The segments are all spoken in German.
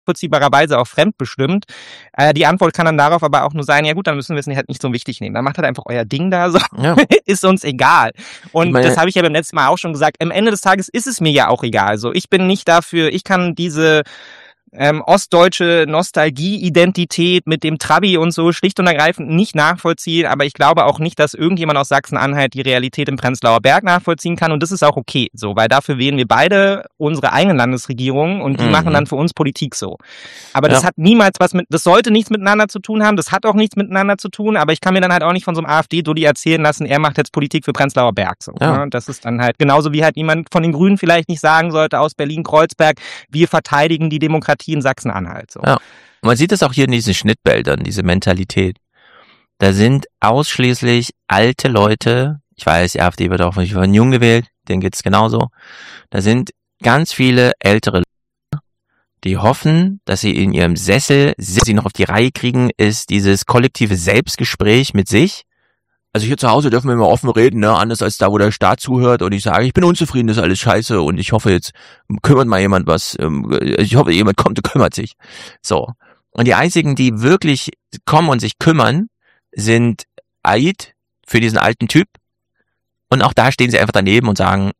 nachvollziehbarerweise auch fremdbestimmt. Die Antwort kann dann darauf aber auch nur sein, ja gut, dann müssen wir es halt nicht so wichtig nehmen. Dann macht halt einfach euer Ding da so. Ja. Ist uns egal. Und das habe ich ja beim letzten Mal auch schon gesagt. Am Ende des Tages ist es mir ja auch egal. So, ich bin nicht dafür, ich kann diese ostdeutsche Nostalgie-Identität mit dem Trabi und so schlicht und ergreifend nicht nachvollziehen, aber ich glaube auch nicht, dass irgendjemand aus Sachsen-Anhalt die Realität im Prenzlauer Berg nachvollziehen kann und das ist auch okay so, weil dafür wählen wir beide unsere eigenen Landesregierungen und die machen dann für uns Politik so. Aber das hat niemals das sollte nichts miteinander zu tun haben, das hat auch nichts miteinander zu tun, aber ich kann mir dann halt auch nicht von so einem AfD-Dulli erzählen lassen, er macht jetzt Politik für Prenzlauer Berg so. Ja. Das ist dann halt genauso wie halt jemand von den Grünen vielleicht nicht sagen sollte aus Berlin-Kreuzberg, wir verteidigen die Demokratie in Sachsen-Anhalt. So. Ja. Und man sieht das auch hier in diesen Schnittbildern, diese Mentalität. Da sind ausschließlich alte Leute, ich weiß, die AfD wird auch von Jung gewählt, denen geht's genauso. Da sind ganz viele ältere Leute, die hoffen, dass sie in ihrem Sessel, sie noch auf die Reihe kriegen, ist dieses kollektive Selbstgespräch mit sich. Also hier zu Hause dürfen wir immer offen reden, ne? Anders als da, wo der Staat zuhört und ich sage, ich bin unzufrieden, das ist alles scheiße und ich hoffe jetzt kümmert mal jemand was, ich hoffe jemand kommt und kümmert sich. So. Und die einzigen, die wirklich kommen und sich kümmern, sind Aid für diesen alten Typ und auch da stehen sie einfach daneben und sagen,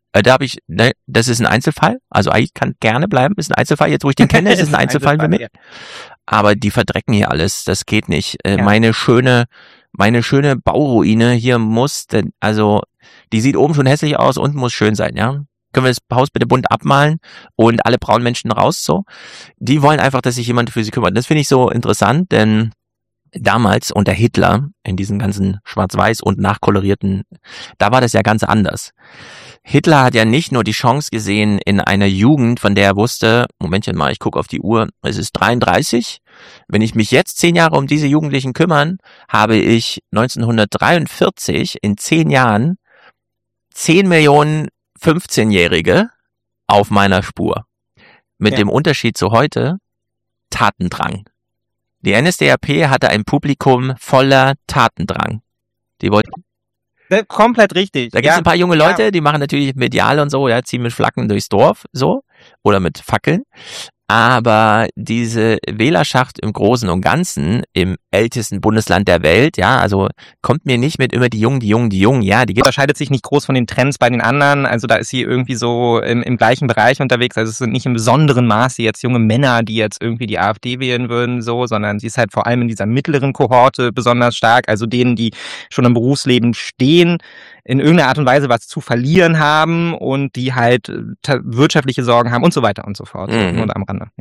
das ist ein Einzelfall, also Aid kann gerne bleiben, ist ein Einzelfall, jetzt wo ich den kenne, ist es ein Einzelfall für mich. Ja. Aber die verdrecken hier alles, das geht nicht. Meine schöne Bauruine hier also die sieht oben schon hässlich aus, unten muss schön sein, ja. Können wir das Haus bitte bunt abmalen und alle braunen Menschen raus, so. Die wollen einfach, dass sich jemand für sie kümmert. Das finde ich so interessant, denn damals unter Hitler, in diesen ganzen schwarz-weiß und nachkolorierten, da war das ja ganz anders. Hitler hat ja nicht nur die Chance gesehen in einer Jugend, von der er wusste, Momentchen mal, ich gucke auf die Uhr, es ist 33, wenn ich mich jetzt 10 Jahre um diese Jugendlichen kümmern, habe ich 1943 in 10 Jahren 10 Millionen 15-Jährige auf meiner Spur. Mit dem Unterschied zu heute, Tatendrang. Die NSDAP hatte ein Publikum voller Tatendrang. Die wollten komplett richtig. Da gibt es ein paar junge Leute, die machen natürlich medial und so, ziehen mit Flaggen durchs Dorf, so, oder mit Fackeln. Aber diese Wählerschaft im Großen und Ganzen, im ältesten Bundesland der Welt, also kommt mir nicht mit immer die Jungen, die unterscheidet sich nicht groß von den Trends bei den anderen, also da ist sie irgendwie so im gleichen Bereich unterwegs, also es sind nicht im besonderen Maße jetzt junge Männer, die jetzt irgendwie die AfD wählen würden, so, sondern sie ist halt vor allem in dieser mittleren Kohorte besonders stark, also denen, die schon im Berufsleben stehen, in irgendeiner Art und Weise was zu verlieren haben und die halt wirtschaftliche Sorgen haben und so weiter und so fort. Und am Rande,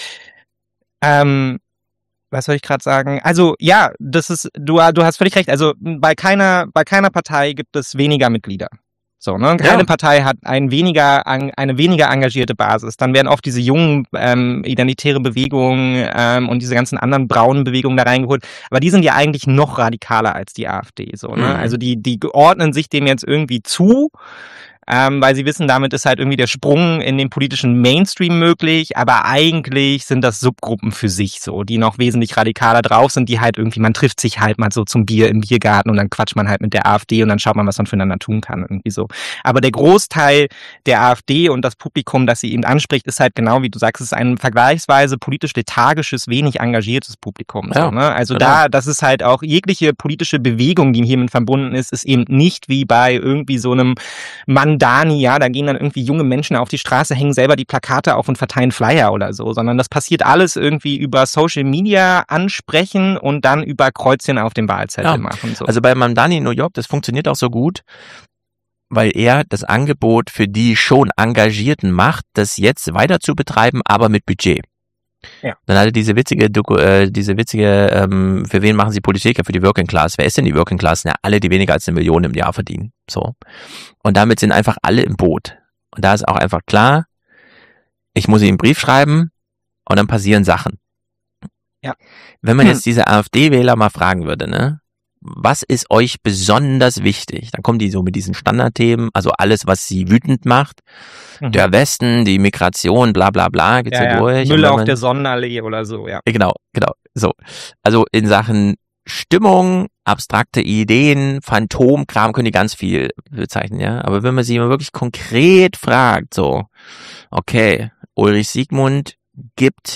was soll ich gerade sagen? Also ja, das ist, du hast völlig recht. Also bei keiner Partei gibt es weniger Mitglieder. So, ne? Keine Partei hat eine weniger engagierte Basis. Dann werden oft diese jungen identitäre Bewegungen und diese ganzen anderen braunen Bewegungen da reingeholt. Aber die sind ja eigentlich noch radikaler als die AfD. So, ne? Also die ordnen sich dem jetzt irgendwie zu. Weil sie wissen, damit ist halt irgendwie der Sprung in den politischen Mainstream möglich, aber eigentlich sind das Subgruppen für sich so, die noch wesentlich radikaler drauf sind, die halt irgendwie, man trifft sich halt mal so zum Bier im Biergarten und dann quatscht man halt mit der AfD und dann schaut man, was man füreinander tun kann, irgendwie so. Aber der Großteil der AfD und das Publikum, das sie eben anspricht, ist halt genau, wie du sagst, es ist ein vergleichsweise politisch lethargisches, wenig engagiertes Publikum. So, ne? Also das ist halt auch jegliche politische Bewegung, die hiermit verbunden ist eben nicht wie bei irgendwie so einem Mandani, da gehen dann irgendwie junge Menschen auf die Straße, hängen selber die Plakate auf und verteilen Flyer oder so, sondern das passiert alles irgendwie über Social Media ansprechen und dann über Kreuzchen auf dem Wahlzettel machen. So. Also bei Mandani in New York, das funktioniert auch so gut, weil er das Angebot für die schon Engagierten macht, das jetzt weiter zu betreiben, aber mit Budget. Ja. Dann hatte diese witzige, für wen machen sie Politik? Ja, für die Working Class. Wer ist denn die Working Class? Ja, alle, die weniger als 1 Million im Jahr verdienen. So. Und damit sind einfach alle im Boot. Und da ist auch einfach klar, ich muss ihm einen Brief schreiben und dann passieren Sachen. Ja. Wenn man jetzt diese AfD-Wähler mal fragen würde, ne? Was ist euch besonders wichtig? Dann kommen die so mit diesen Standardthemen, also alles, was sie wütend macht. Der Westen, die Migration, bla bla bla, geht's ja durch. Müll auf der Sonnenallee oder so, ja. Genau. So. Also in Sachen Stimmung, abstrakte Ideen, Phantomkram können die ganz viel bezeichnen, ja. Aber wenn man sie mal wirklich konkret fragt, so, okay, Ulrich Siegmund gibt